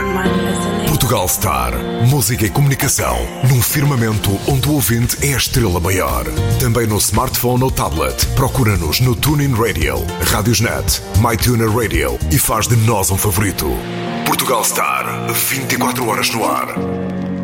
Portugal Star. Música e comunicação num firmamento onde o ouvinte é a estrela maior. Também no smartphone ou tablet. Procura-nos no TuneIn Radio, Radiosnet, MyTuner Radio e faz de nós um favorito. Portugal Star. 24 horas no ar.